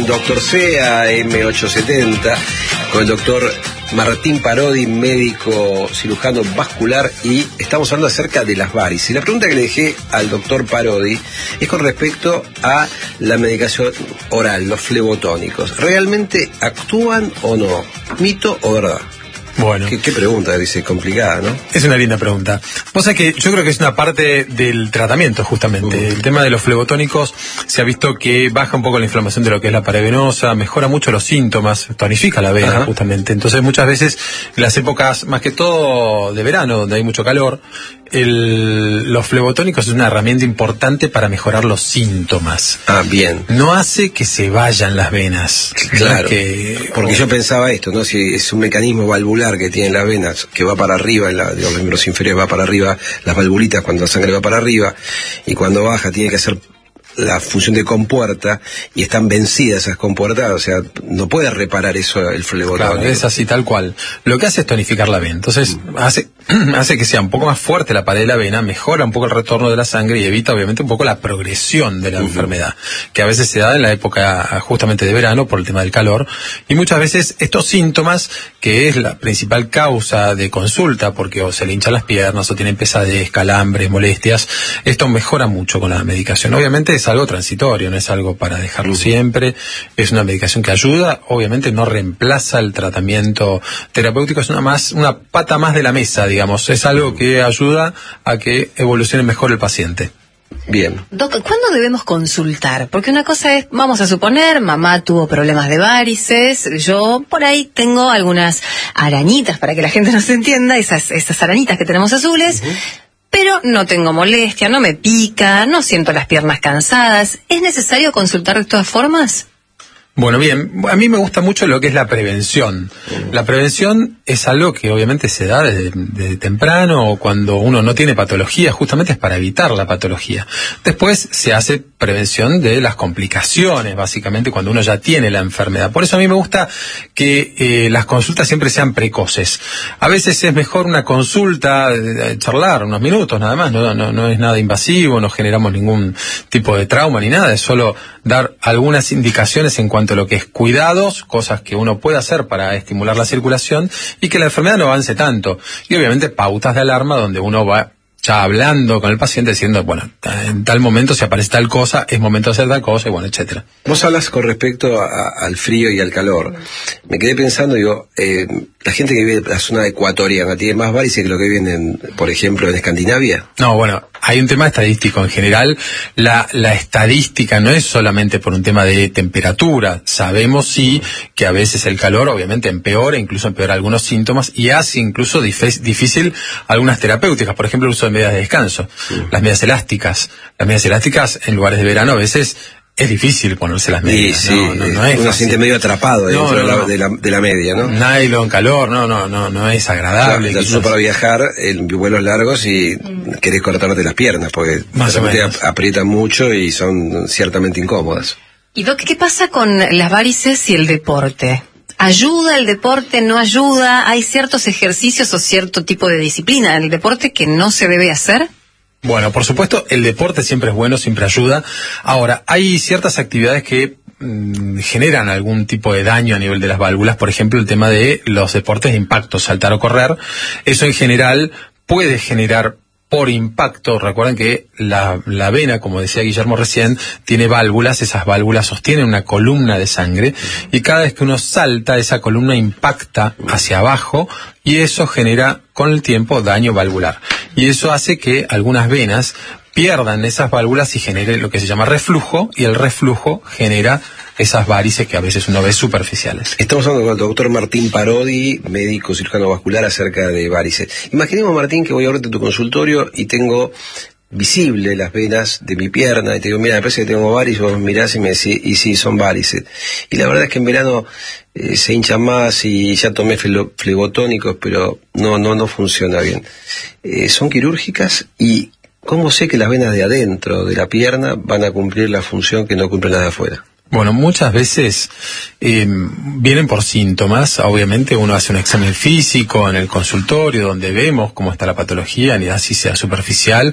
Doctor C a M870 con el doctor Martín Parodi, médico cirujano vascular, y estamos hablando acerca de las varices. Y la pregunta que le dejé al doctor Parodi es con respecto a la medicación oral, los flebotónicos. ¿Realmente actúan o no? ¿Mito o verdad? Bueno. ¿Qué pregunta? Dice, complicada, ¿no? Es una linda pregunta. Vos sabés que yo creo que es una parte del tratamiento, justamente. El tema de los flebotónicos se ha visto que baja un poco la inflamación de lo que es la pared venosa, mejora mucho los síntomas, tonifica la vena, justamente. Entonces, muchas veces, en las épocas, más que todo de verano, donde hay mucho calor, los flebotónicos es una herramienta importante para mejorar los síntomas. Ah, bien. No hace que se vayan las venas. Claro, porque yo pensaba esto, ¿no? Si es un mecanismo valvular que tienen las venas, que va para arriba, los miembros inferiores va para arriba, las valvulitas cuando la sangre va para arriba, y cuando baja tiene que hacer la función de compuerta, y están vencidas esas compuertas, o sea, no puede reparar eso el flebotónico. Claro, es así, tal cual. Lo que hace es tonificar la vena. Entonces, hace que sea un poco más fuerte la pared de la vena, mejora un poco el retorno de la sangre y evita, obviamente, un poco la progresión de la enfermedad, que a veces se da en la época justamente de verano por el tema del calor. Y muchas veces estos síntomas, que es la principal causa de consulta, porque o se le hinchan las piernas, o tienen pesadez, calambres, molestias, esto mejora mucho con la medicación. Obviamente es algo transitorio, no es algo para dejarlo siempre, es una medicación que ayuda, obviamente no reemplaza el tratamiento terapéutico, es una pata más de la mesa, digamos, es algo que ayuda a que evolucione mejor el paciente. Bien. Doc, ¿cuándo debemos consultar? Porque una cosa es, vamos a suponer, mamá tuvo problemas de varices, yo por ahí tengo algunas arañitas, para que la gente nos entienda, esas arañitas que tenemos azules, pero no tengo molestia, no me pica, no siento las piernas cansadas. ¿Es necesario consultar de todas formas? Bueno, bien, a mí me gusta mucho lo que es la prevención. La prevención es algo que obviamente se da desde temprano, o cuando uno no tiene patología, justamente es para evitar la patología. Después se hace prevención de las complicaciones, básicamente, cuando uno ya tiene la enfermedad. Por eso a mí me gusta que las consultas siempre sean precoces. A veces es mejor una consulta, charlar unos minutos nada más, no es nada invasivo, no generamos ningún tipo de trauma ni nada, es solo dar algunas indicaciones en cuanto a lo que es cuidados, cosas que uno puede hacer para estimular la circulación y que la enfermedad no avance tanto. Y obviamente pautas de alarma donde uno va ya hablando con el paciente diciendo, bueno, en tal momento si aparece tal cosa, es momento de hacer tal cosa, y bueno, etcétera. Vos hablas con respecto al frío y al calor. Me quedé pensando, digo, la gente que vive en la zona ecuatoriana tiene más varices que lo que viven, por ejemplo, en Escandinavia. No, bueno, hay un tema estadístico. En general, la estadística no es solamente por un tema de temperatura. Sabemos sí que a veces el calor obviamente incluso empeora algunos síntomas y hace incluso difícil algunas terapéuticas. Por ejemplo, el uso de medidas de descanso. Las medias elásticas. Las medias elásticas en lugares de verano a veces es difícil ponerse las medias. Sí, no es uno se fácil. siente medio atrapado dentro de la media, ¿no? Nylon, calor, no es agradable. Claro, incluso para viajar en vuelos largos y querés cortarte las piernas, porque aprietan mucho y son ciertamente incómodas. Y Doc, ¿qué pasa con las varices y el deporte? ¿Ayuda el deporte? ¿No ayuda? ¿Hay ciertos ejercicios o cierto tipo de disciplina en el deporte que no se debe hacer? Bueno, por supuesto, el deporte siempre es bueno, siempre ayuda. Ahora, hay ciertas actividades que generan algún tipo de daño a nivel de las válvulas. Por ejemplo, el tema de los deportes de impacto, saltar o correr. Eso en general puede generar por impacto. Recuerden que la vena, como decía Guillermo recién, tiene válvulas. Esas válvulas sostienen una columna de sangre y cada vez que uno salta, esa columna impacta hacia abajo y eso genera con el tiempo daño valvular. Y eso hace que algunas venas pierdan esas válvulas y genere lo que se llama reflujo, y el reflujo genera esas varices que a veces uno ve superficiales. Estamos hablando con el doctor Martín Parodi, médico cirujano vascular, acerca de varices. Imaginemos, Martín, que voy a verte en tu consultorio y tengo visible las venas de mi pierna y te digo, mira, me parece que tengo varices. Vos mirás y me decís, y sí, son varices. Y la verdad es que en verano se hinchan más y ya tomé flebotónicos, pero no funciona bien. ¿Son quirúrgicas? ¿Y cómo sé que las venas de adentro de la pierna van a cumplir la función que no cumplen las de afuera? Bueno, muchas veces vienen por síntomas. Obviamente uno hace un examen físico en el consultorio donde vemos cómo está la patología, ni así sea superficial,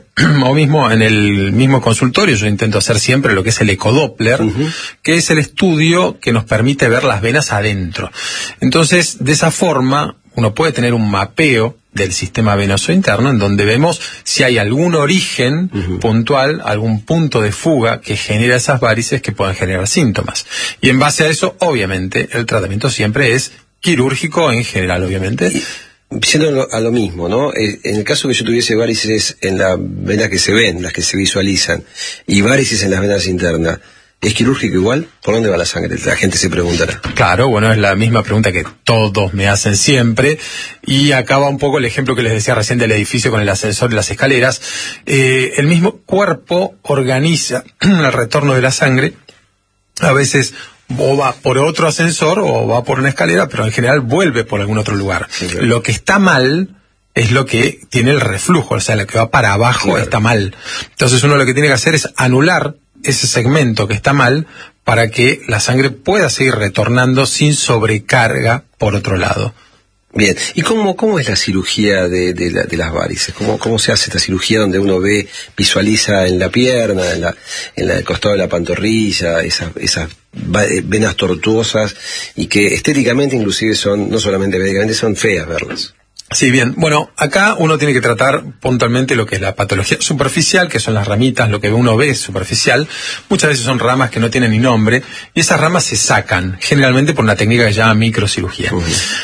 o mismo en el mismo consultorio yo intento hacer siempre lo que es el ecodoppler, que es el estudio que nos permite ver las venas adentro. Entonces, de esa forma, uno puede tener un mapeo del sistema venoso interno en donde vemos si hay algún origen puntual, algún punto de fuga que genera esas varices que pueden generar síntomas. Y en base a eso, obviamente, el tratamiento siempre es quirúrgico en general, obviamente. Siendo a lo mismo, ¿no? En el caso que yo tuviese varices en las venas que se ven, las que se visualizan, y varices en las venas internas, ¿es quirúrgico igual? ¿Por dónde va la sangre? La gente se preguntará. Claro, bueno, es la misma pregunta que todos me hacen siempre. Y acá va un poco el ejemplo que les decía recién del edificio con el ascensor y las escaleras. El mismo cuerpo organiza el retorno de la sangre. A veces o va por otro ascensor o va por una escalera, pero en general vuelve por algún otro lugar. Sí, claro. Lo que está mal es lo que tiene el reflujo, o sea, lo que va para abajo, claro, está mal. Entonces uno lo que tiene que hacer es anular ese segmento que está mal para que la sangre pueda seguir retornando sin sobrecarga por otro lado. Bien, ¿y cómo es la cirugía de las varices? ¿Cómo se hace esta cirugía donde uno visualiza en la pierna, en el costado de la pantorrilla, esas venas tortuosas y que estéticamente inclusive son, no solamente médicamente, son feas verlas? Sí, bien. Bueno, acá uno tiene que tratar puntualmente lo que es la patología superficial, que son las ramitas, lo que uno ve superficial. Muchas veces son ramas que no tienen ni nombre, y esas ramas se sacan, generalmente por una técnica que se llama microcirugía.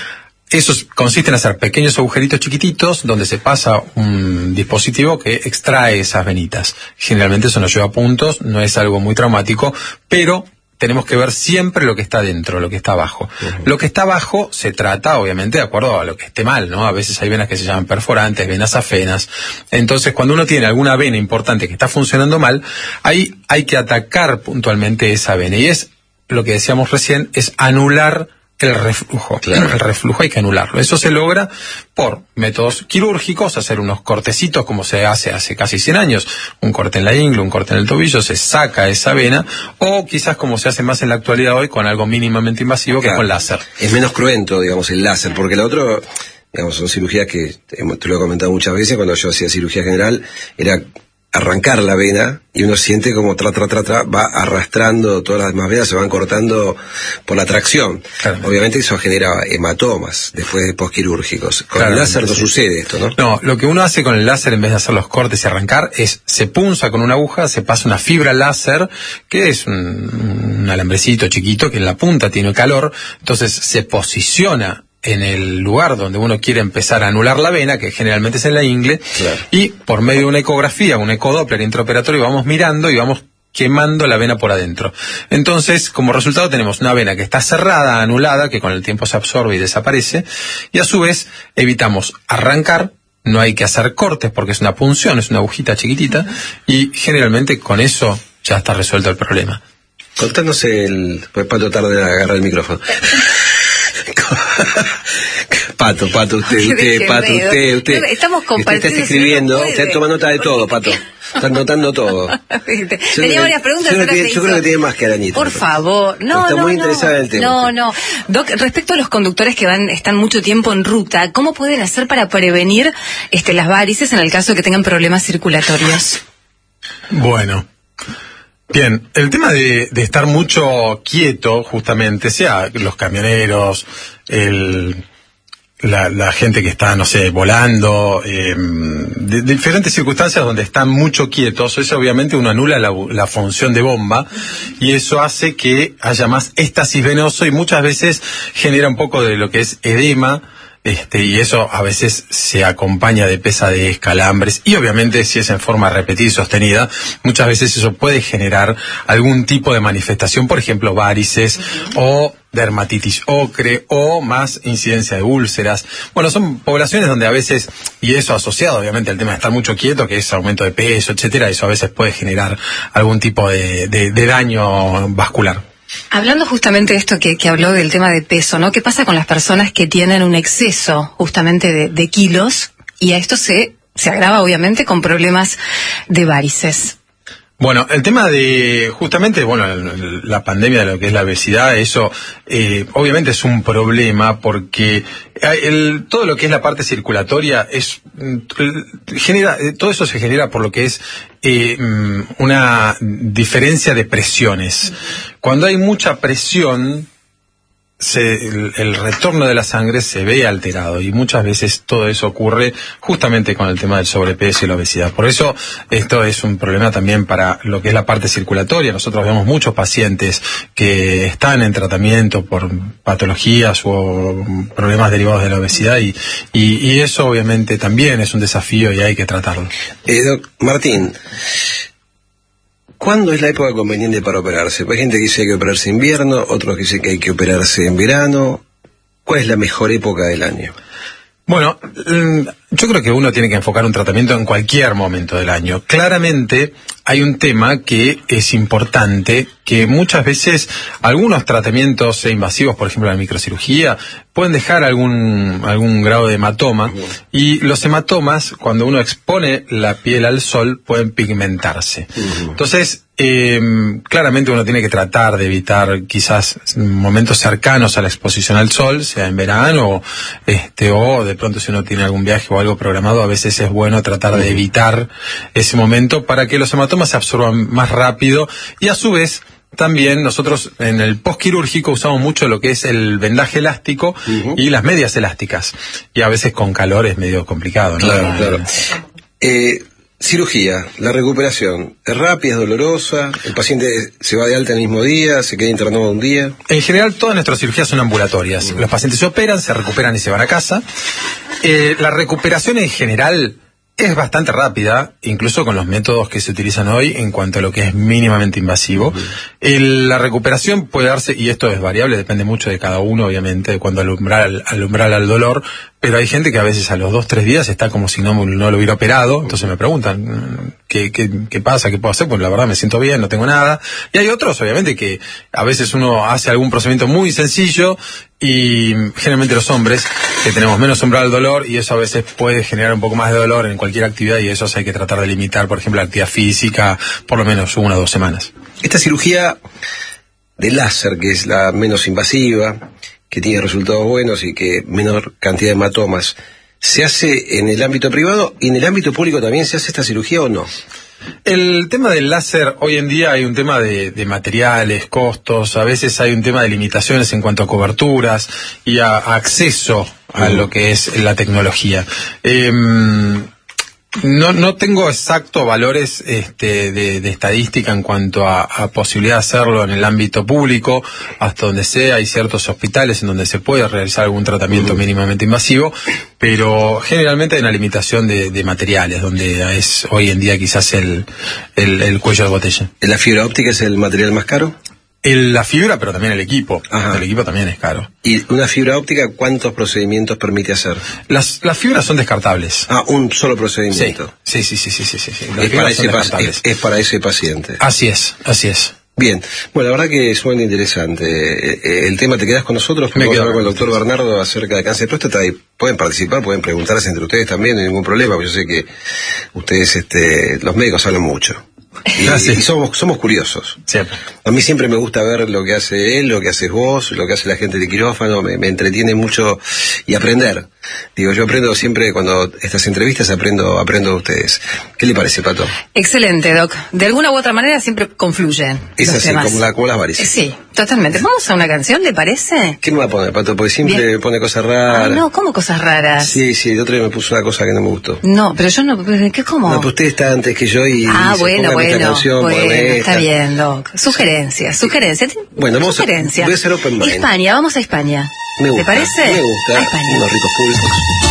Eso consiste en hacer pequeños agujeritos chiquititos donde se pasa un dispositivo que extrae esas venitas. Generalmente eso nos lleva a puntos, no es algo muy traumático, pero tenemos que ver siempre lo que está dentro, lo que está abajo. Lo que está abajo se trata, obviamente, de acuerdo a lo que esté mal, ¿no? A veces hay venas que se llaman perforantes, venas afenas. Entonces, cuando uno tiene alguna vena importante que está funcionando mal, ahí hay que atacar puntualmente esa vena. Y es, lo que decíamos recién, es anular el reflujo. Claro. El reflujo hay que anularlo. Eso se logra por métodos quirúrgicos, hacer unos cortecitos como se hace casi 100 años. Un corte en la ingle, un corte en el tobillo, se saca esa vena, o quizás como se hace más en la actualidad hoy, con algo mínimamente invasivo, claro, que es con láser. Es menos cruento, digamos, el láser, porque el otro, digamos, son cirugías que, te lo he comentado muchas veces, cuando yo hacía cirugía general, era arrancar la vena y uno siente como va arrastrando todas las demás venas, se van cortando por la tracción. Claro. Obviamente eso genera hematomas después de posquirúrgicos. Con el láser no sucede esto, ¿no? No, lo que uno hace con el láser en vez de hacer los cortes y arrancar es, se punza con una aguja, se pasa una fibra láser, que es un alambrecito chiquito que en la punta tiene calor, entonces se posiciona en el lugar donde uno quiere empezar a anular la vena, que generalmente es en la ingle, claro, y por medio de una ecografía, un ecodoppler intraoperatorio, vamos mirando y vamos quemando la vena por adentro. Entonces, como resultado tenemos una vena que está cerrada, anulada, que con el tiempo se absorbe y desaparece, y a su vez evitamos arrancar, no hay que hacer cortes porque es una punción, es una agujita chiquitita, y generalmente con eso ya está resuelto el problema. Contanos pues Pato tarda en agarrar el micrófono. Pato, usted. Estamos compartiendo. Usted está escribiendo, usted toma nota de todo, Pato. Está anotando todo. Tenía varias preguntas. Yo creo que tiene más que Arañita. Por favor, no. Está muy interesada en el tema. No. Doc, respecto a los conductores que están mucho tiempo en ruta, ¿cómo pueden hacer para prevenir las varices en el caso de que tengan problemas circulatorios? Bueno. Bien, el tema de estar mucho quieto, justamente, sea los camioneros, la gente que está, no sé, volando, de diferentes circunstancias donde están mucho quietos, eso obviamente uno anula la función de bomba y eso hace que haya más éstasis venoso y muchas veces genera un poco de lo que es edema. Y eso a veces se acompaña de pesadez, calambres, y obviamente si es en forma repetida y sostenida, muchas veces eso puede generar algún tipo de manifestación, por ejemplo, varices o dermatitis ocre o más incidencia de úlceras. Bueno, son poblaciones donde a veces, y eso asociado obviamente al tema de estar mucho quieto, que es aumento de peso, etcétera, eso a veces puede generar algún tipo de daño vascular. Hablando justamente de esto que habló del tema de peso, ¿no? ¿Qué pasa con las personas que tienen un exceso justamente de kilos y a esto se agrava obviamente con problemas de varices? Bueno, el tema de, justamente, bueno, la pandemia de lo que es la obesidad, eso obviamente es un problema porque todo lo que es la parte circulatoria todo eso se genera por lo que es una diferencia de presiones. Cuando hay mucha presión, el retorno de la sangre se ve alterado y muchas veces todo eso ocurre justamente con el tema del sobrepeso y la obesidad. Por eso esto es un problema también para lo que es la parte circulatoria. Nosotros vemos muchos pacientes que están en tratamiento por patologías o problemas derivados de la obesidad y eso obviamente también es un desafío y hay que tratarlo. Martín, ¿cuándo es la época conveniente para operarse? Hay gente que dice que hay que operarse en invierno, otros que dicen que hay que operarse en verano. ¿Cuál es la mejor época del año? Bueno, yo creo que uno tiene que enfocar un tratamiento en cualquier momento del año. Claramente hay un tema que es importante, que muchas veces algunos tratamientos invasivos, por ejemplo la microcirugía, pueden dejar algún grado de hematoma, y los hematomas, cuando uno expone la piel al sol, pueden pigmentarse. Entonces, claramente uno tiene que tratar de evitar quizás momentos cercanos a la exposición al sol, sea en verano o de pronto si uno tiene algún viaje o algo programado, a veces es bueno tratar de evitar ese momento para que los hematomas se absorban más rápido. Y a su vez también nosotros en el postquirúrgico usamos mucho lo que es el vendaje elástico y las medias elásticas, y a veces con calor es medio complicado, ¿no? Claro. Cirugía, la recuperación, ¿es rápida, es dolorosa? ¿El paciente se va de alta el mismo día, se queda internado un día? En general todas nuestras cirugías son ambulatorias. Los pacientes se operan, se recuperan y se van a casa. La recuperación en general es bastante rápida, incluso con los métodos que se utilizan hoy en cuanto a lo que es mínimamente invasivo. La recuperación puede darse, y esto es variable, depende mucho de cada uno, obviamente, de cuando alumbrar al dolor, pero hay gente que a veces a los 2-3 días está como si no lo hubiera operado. Entonces me preguntan, ¿qué pasa? ¿Qué puedo hacer? Pues la verdad me siento bien, no tengo nada. Y hay otros, obviamente, que a veces uno hace algún procedimiento muy sencillo, y generalmente los hombres que tenemos menos umbral al dolor, y eso a veces puede generar un poco más de dolor en cualquier actividad, y eso hay que tratar de limitar, por ejemplo, la actividad física por lo menos 1 o 2 semanas. Esta cirugía de láser, que es la menos invasiva, que tiene resultados buenos y que menor cantidad de hematomas, ¿se hace en el ámbito privado y en el ámbito público también se hace esta cirugía o no? El tema del láser, hoy en día hay un tema de materiales, costos, a veces hay un tema de limitaciones en cuanto a coberturas y a acceso a lo que es la tecnología. No tengo exactos valores de estadística en cuanto a posibilidad de hacerlo en el ámbito público, hasta donde sea. Hay ciertos hospitales en donde se puede realizar algún tratamiento mínimamente invasivo, pero generalmente hay una limitación de materiales, donde es hoy en día quizás el cuello de botella. ¿La fibra óptica es el material más caro? La fibra, pero también el equipo. Ajá. El equipo también es caro. ¿Y una fibra óptica cuántos procedimientos permite hacer? Las fibras son descartables. Un solo procedimiento. Sí. Es para ese paciente. Así es. Bien, bueno, la verdad que es muy interesante. El tema, ¿te quedás con nosotros? Vamos a hablar con el doctor Bernardo acerca de cáncer de próstata, y pueden participar, pueden preguntarse entre ustedes también, no hay ningún problema, porque yo sé que ustedes, los médicos, hablan mucho. Y somos curiosos. Siempre. A mí siempre me gusta ver lo que hace él, lo que haces vos, lo que hace la gente de quirófano, me entretiene mucho, y aprender. Digo, yo aprendo siempre, cuando estas entrevistas aprendo de ustedes. ¿Qué le parece, Pato? Excelente, Doc. De alguna u otra manera siempre confluyen. Es así, temas. como las varices. Sí, totalmente. ¿Vamos a una canción, le parece? ¿Qué me va a poner, Pato? Porque siempre me pone cosas raras. No, ¿cómo cosas raras? Sí, el otro día me puso una cosa que no me gustó. No, pero yo no, ¿qué cómo? No, pues usted está antes que yo y bueno, canción, está bien, Doc. Sugerencias. Bueno, voy a hacer open mind. España, vamos a España. Me gusta, ¿te parece? Me gusta. A España. Unos ricos públicos.